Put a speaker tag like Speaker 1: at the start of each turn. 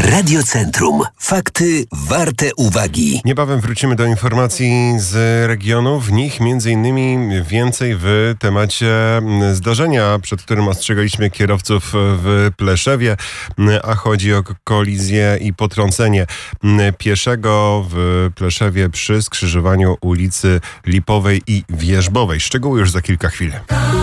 Speaker 1: Radiocentrum. Fakty warte uwagi.
Speaker 2: Niebawem wrócimy do informacji z regionu. W nich m.in. więcej w temacie zdarzenia, przed którym ostrzegaliśmy kierowców w Pleszewie, a chodzi o kolizję i potrącenie pieszego w Pleszewie przy skrzyżowaniu ulicy Lipowej i Wierzbowej. Szczegóły już za kilka chwil.